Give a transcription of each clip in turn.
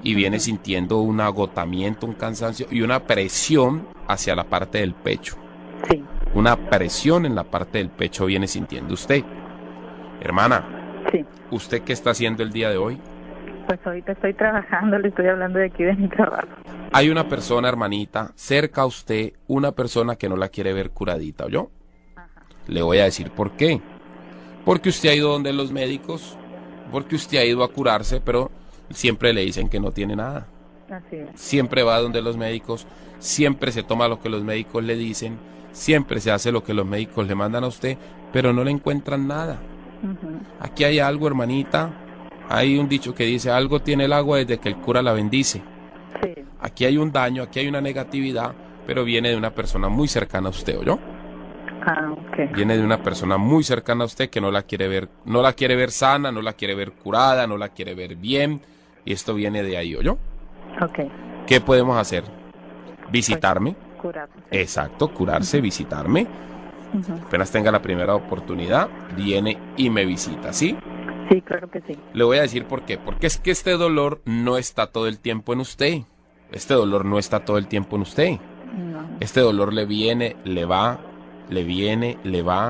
y viene sintiendo un agotamiento, un cansancio y una presión hacia la parte del pecho. Sí. Una presión en la parte del pecho viene sintiendo usted. Hermana, Sí. ¿usted qué está haciendo el día de hoy? Pues ahorita estoy trabajando, le estoy hablando de aquí de mi trabajo. Hay una persona, hermanita, cerca a usted, una persona que no la quiere ver curadita, ¿oyó? Ajá. Le voy a decir por qué. Porque usted ha ido donde los médicos, porque usted ha ido a curarse, pero siempre le dicen que no tiene nada. Así es. Siempre va donde los médicos, siempre se toma lo que los médicos le dicen, siempre se hace lo que los médicos le mandan a usted, pero no le encuentran nada. Uh-huh. Aquí hay algo, hermanita, hay un dicho que dice, algo tiene el agua desde que el cura la bendice. Sí. Aquí hay un daño, aquí hay una negatividad, pero viene de una persona muy cercana a usted, ¿oyó? Ah, ok. Viene de una persona muy cercana a usted que no la quiere ver sana, no la quiere ver curada, no la quiere ver bien, y esto viene de ahí, ¿oyó? Ok. ¿Qué podemos hacer? Visitarme. Curado. Exacto, curarse, visitarme. Uh-huh. Apenas tenga la primera oportunidad, viene y me visita, ¿sí? Sí, claro que sí. Le voy a decir por qué. Porque es que este dolor no está todo el tiempo en usted. Este dolor no está todo el tiempo en usted. No. Este dolor le viene, le va, le viene, le va.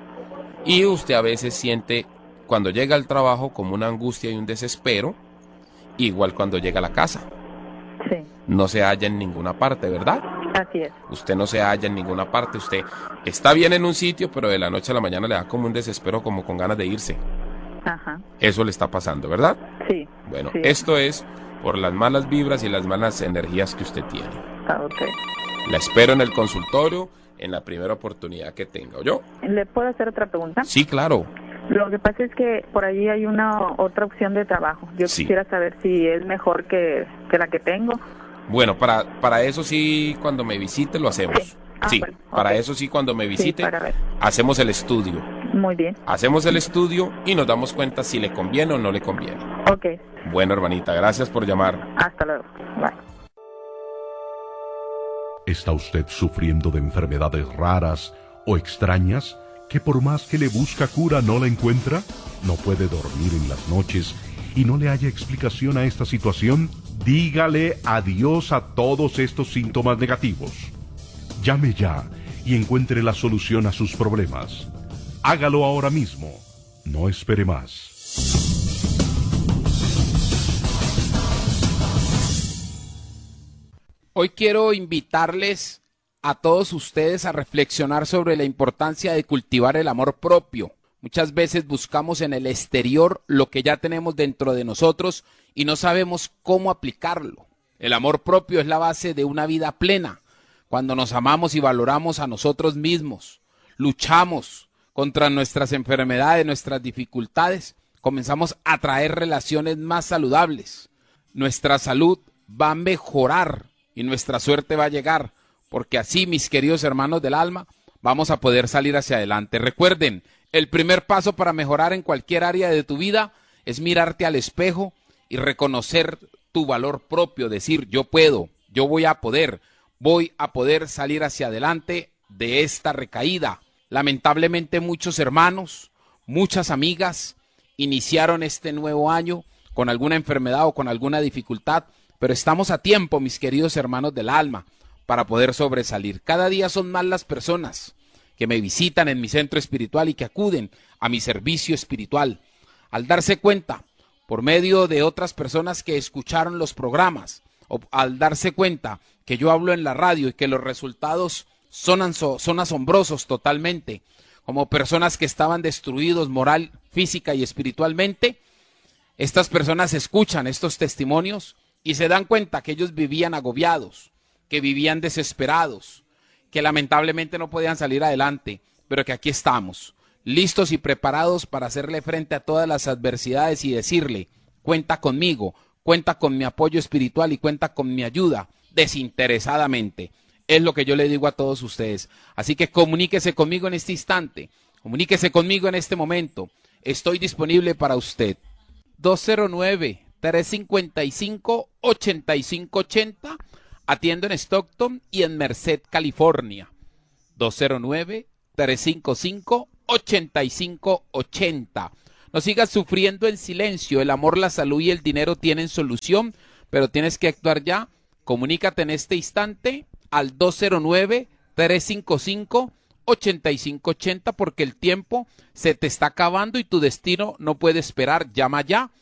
Y usted a veces siente, cuando llega al trabajo, como una angustia y un desespero, igual cuando llega a la casa. Sí. No se halla en ninguna parte, ¿verdad? Así es. Usted no se halla en ninguna parte. Usted está bien en un sitio, pero de la noche a la mañana le da como un desespero, como con ganas de irse. Ajá. Eso le está pasando, ¿verdad? Sí. Bueno, Sí. esto es por las malas vibras y las malas energías que usted tiene. Ah, ok. La espero en el consultorio en la primera oportunidad que tenga, ¿oyó? ¿Le puedo hacer otra pregunta? Sí, claro. Lo que pasa es que por allí hay una otra opción de trabajo. Yo Sí. quisiera saber si es mejor que la que tengo. Bueno, para eso sí, cuando me visite lo hacemos. Sí. Ah, Sí, bueno, para ok. eso sí, cuando me visite, Sí, para ver. hacemos el estudio. Muy bien. Hacemos el estudio y nos damos cuenta si le conviene o no le conviene. Ok. Bueno, hermanita, gracias por llamar. Hasta luego. Bye. ¿Está usted sufriendo de enfermedades raras o extrañas que por más que le busca cura no la encuentra? ¿No puede dormir en las noches y no le haya explicación a esta situación? Dígale adiós a todos estos síntomas negativos. Llame ya y encuentre la solución a sus problemas. Hágalo ahora mismo. No espere más. Hoy quiero invitarles a todos ustedes a reflexionar sobre la importancia de cultivar el amor propio. Muchas veces buscamos en el exterior lo que ya tenemos dentro de nosotros y no sabemos cómo aplicarlo. El amor propio es la base de una vida plena. Cuando nos amamos y valoramos a nosotros mismos, luchamos contra nuestras enfermedades, nuestras dificultades, comenzamos a traer relaciones más saludables. Nuestra salud va a mejorar y nuestra suerte va a llegar, porque así, mis queridos hermanos del alma, vamos a poder salir hacia adelante. Recuerden, el primer paso para mejorar en cualquier área de tu vida es mirarte al espejo y reconocer tu valor propio, decir yo puedo, yo voy a poder salir hacia adelante de esta recaída. Lamentablemente muchos hermanos, muchas amigas iniciaron este nuevo año con alguna enfermedad o con alguna dificultad, pero estamos a tiempo, mis queridos hermanos del alma, para poder sobresalir. Cada día son más las personas que me visitan en mi centro espiritual y que acuden a mi servicio espiritual. Al darse cuenta, por medio de otras personas que escucharon los programas, o al darse cuenta que yo hablo en la radio y que los resultados son asombrosos totalmente, como personas que estaban destruidos moral, física y espiritualmente, estas personas escuchan estos testimonios y se dan cuenta que ellos vivían agobiados, que vivían desesperados, que lamentablemente no podían salir adelante, pero que aquí estamos, listos y preparados para hacerle frente a todas las adversidades y decirle, cuenta conmigo, cuenta con mi apoyo espiritual y cuenta con mi ayuda desinteresadamente. Es lo que yo le digo a todos ustedes. Así que comuníquese conmigo en este instante, comuníquese conmigo en este momento. Estoy disponible para usted. 209-355-8580. Atiendo en Stockton y en Merced, California. 209-355-8580. No sigas sufriendo en silencio. El amor, la salud y el dinero tienen solución, pero tienes que actuar ya. Comunícate en este instante al 209-355-8580 porque el tiempo se te está acabando y tu destino no puede esperar. Llama ya,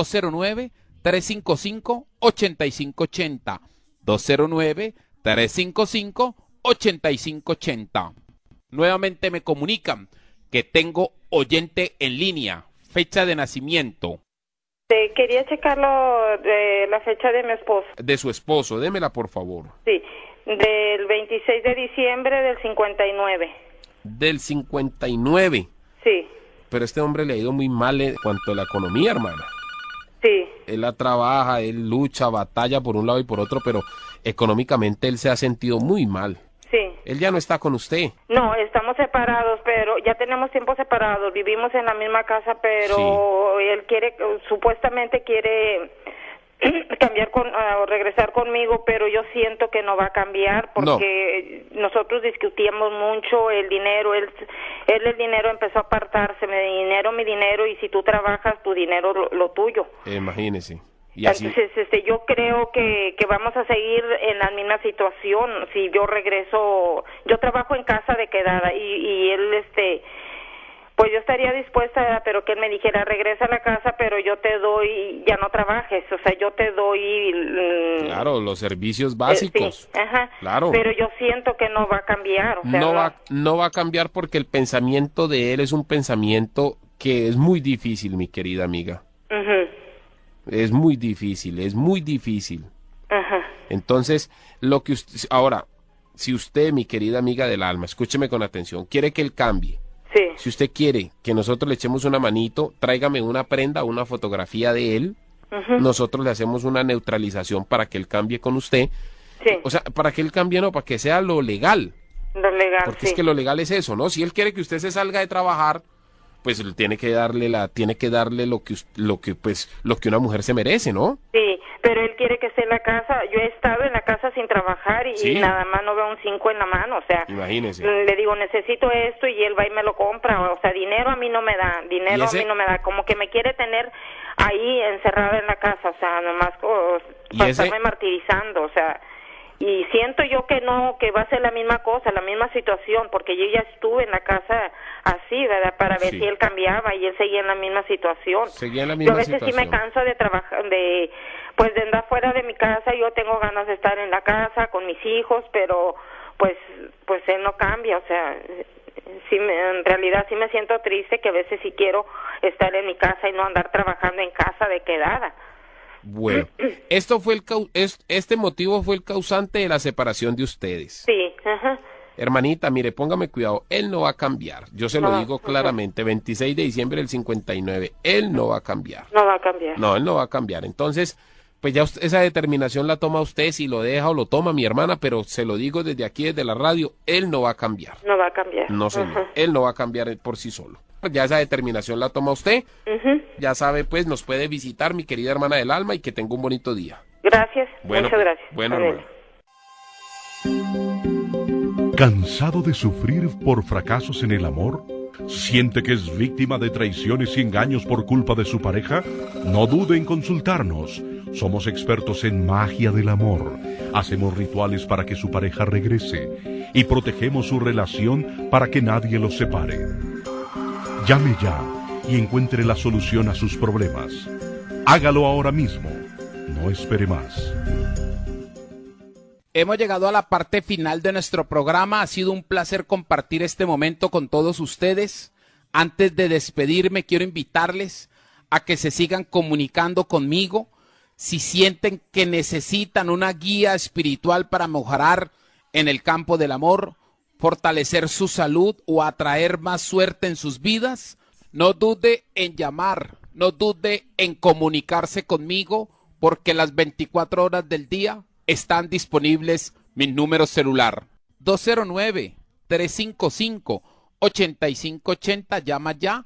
209-355-8580. 209-355-8580. Nuevamente me comunican que tengo oyente en línea. Fecha de nacimiento. Quería checarlo de la fecha de mi esposo. De su esposo, démela por favor. Sí, del 26 de diciembre del 59. Del 59. Sí. Pero este hombre le ha ido muy mal en cuanto a la economía, hermana. Sí. Él la trabaja, él lucha, batalla por un lado y por otro, pero económicamente él se ha sentido muy mal. Sí. Él ya no está con usted. No, estamos separados, pero ya tenemos tiempo separados. Vivimos en la misma casa, pero él supuestamente quiere cambiar o regresar conmigo, pero yo siento que no va a cambiar porque nosotros discutíamos mucho el dinero. Él el dinero empezó a apartarse, mi dinero, y si tú trabajas, tu dinero, lo tuyo. Imagínese. Y así... Entonces, yo creo que vamos a seguir en la misma situación. Si yo regreso, yo trabajo en casa de quedada y él, pues yo estaría dispuesta, pero que él me dijera, regresa a la casa, pero yo te doy, ya no trabajes, o sea, yo te doy... Claro, los servicios básicos. Sí, ajá. Claro. Pero yo siento que no va a cambiar. O sea, no va a cambiar porque el pensamiento de él es un pensamiento que es muy difícil, mi querida amiga. Uh-huh. Es muy difícil, es muy difícil. Ajá. Entonces, lo que usted... Ahora, si usted, mi querida amiga del alma, escúcheme con atención, quiere que él cambie. Sí. Si usted quiere que nosotros le echemos una manito, tráigame una prenda, una fotografía de él. Uh-huh. Nosotros le hacemos una neutralización para que él cambie con usted. Sí. O sea, para que él cambie, no, para que sea lo legal. Lo legal, Porque sí. es que lo legal es eso, ¿no? Si él quiere que usted se salga de trabajar, pues tiene que darle lo que una mujer se merece, ¿no? Sí, pero él quiere que esté en la casa. Yo he estado en la casa sin trabajar y Sí. nada más no veo un 5 en la mano, o sea, Imagínese. le digo, necesito esto y él va y me lo compra, o sea, dinero a mí no me da, ¿Y ese? a mí no me da, como que me quiere tener ahí encerrada en la casa, o sea, nomás ¿Y para ese? estarme martirizando, o sea, y siento yo que no, que va a ser la misma cosa, la misma situación, porque yo ya estuve en la casa así, ¿verdad? Para ver Sí. si él cambiaba y él seguía en la misma situación. Seguía en la Yo misma a veces situación. sí me canso de trabajar, de andar fuera de mi casa. Yo tengo ganas de estar en la casa con mis hijos, pero pues él no cambia, o sea, en realidad sí me siento triste, que a veces sí quiero estar en mi casa y no andar trabajando en casa de quedada. Bueno, este motivo fue el causante de la separación de ustedes. Sí, ajá. Hermanita, mire, póngame cuidado, él no va a cambiar. Yo se lo No, digo ajá. claramente, 26 de diciembre del 59, él no va a cambiar. No va a cambiar. No, él no va a cambiar. Entonces, pues ya esa determinación la toma usted, si lo deja o lo toma mi hermana, pero se lo digo desde aquí, desde la radio, él no va a cambiar. No va a cambiar. No, señor, Ajá. él no va a cambiar por sí solo. Ya esa determinación la toma usted, Ujú. ya sabe, pues nos puede visitar, mi querida hermana del alma, y que tenga un bonito día. Gracias, Bueno, muchas gracias. bueno, Ándale. hermano. ¿Cansado de sufrir por fracasos en el amor? ¿Siente que es víctima de traiciones y engaños por culpa de su pareja? No dude en consultarnos. Somos expertos en magia del amor. Hacemos rituales para que su pareja regrese y protegemos su relación para que nadie los separe. Llame ya y encuentre la solución a sus problemas. Hágalo ahora mismo. No espere más. Hemos llegado a la parte final de nuestro programa. Ha sido un placer compartir este momento con todos ustedes. Antes de despedirme, quiero invitarles a que se sigan comunicando conmigo. Si sienten que necesitan una guía espiritual para mejorar en el campo del amor, fortalecer su salud o atraer más suerte en sus vidas, no dude en llamar, no dude en comunicarse conmigo, porque las 24 horas del día están disponibles mi número celular, 209-355-8580, llama ya,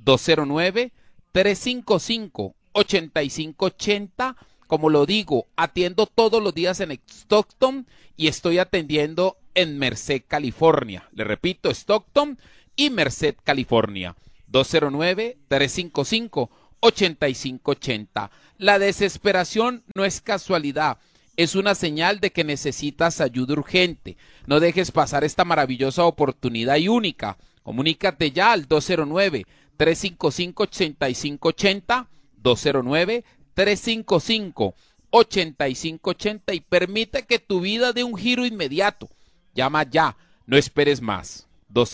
209-355-8580, como lo digo, atiendo todos los días en Stockton y estoy atendiendo en Merced, California. Le repito, Stockton y Merced, California, 209-355-8580. 8580. La desesperación no es casualidad, es una señal de que necesitas ayuda urgente. No dejes pasar esta maravillosa oportunidad y única. Comunícate ya al 209-355-8580, 209-355-8580 y permite que tu vida dé un giro inmediato. Llama ya, no esperes más.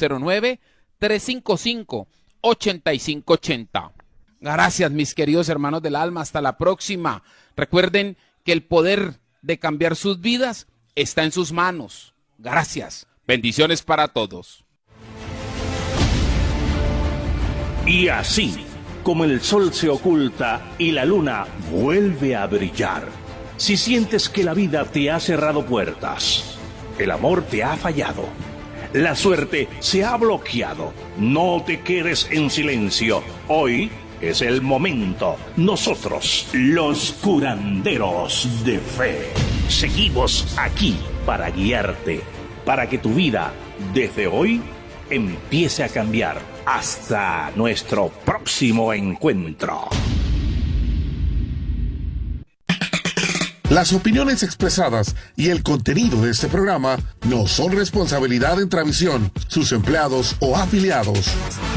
209-355-8580. Gracias, mis queridos hermanos del alma. Hasta la próxima. Recuerden que el poder de cambiar sus vidas está en sus manos. Gracias. Bendiciones para todos. Y así, como el sol se oculta y la luna vuelve a brillar, si sientes que la vida te ha cerrado puertas, el amor te ha fallado, la suerte se ha bloqueado, no te quedes en silencio. Hoy es el momento. Nosotros, los curanderos de fe, seguimos aquí para guiarte, para que tu vida, desde hoy, empiece a cambiar. Hasta nuestro próximo encuentro. Las opiniones expresadas y el contenido de este programa no son responsabilidad de Intravisión, sus empleados o afiliados.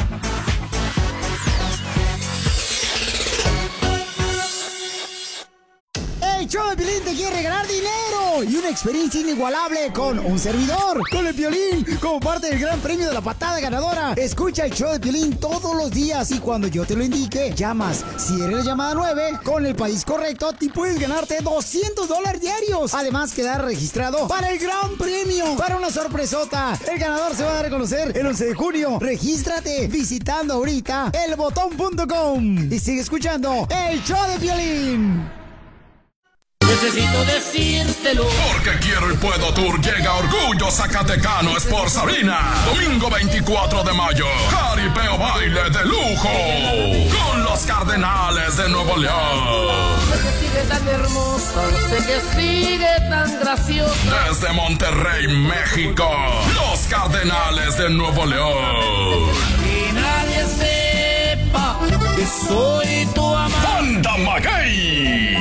El show de Piolín te quiere regalar dinero y una experiencia inigualable con un servidor, con el Piolín, como parte del gran premio de la patada ganadora. Escucha el show de Piolín todos los días y cuando yo te lo indique, llamas. Si eres la llamada 9, con el país correcto, te puedes ganarte $200 diarios. Además, quedar registrado para el gran premio, para una sorpresota. El ganador se va a dar a conocer el 11 de junio. Regístrate visitando ahorita elbotón.com y sigue escuchando el show de Piolín. Necesito decírtelo. Porque Quiero y Puedo Tour llega Orgullo Zacatecano Sports Arena. Domingo 24 de mayo. Jaripeo baile de lujo. Con los Cardenales de Nuevo León. Sé que sigue tan hermosa, sé que sigue tan graciosa. Desde Monterrey, México. Los Cardenales de Nuevo León. Que nadie sepa que soy tu amante. Banda Maguey.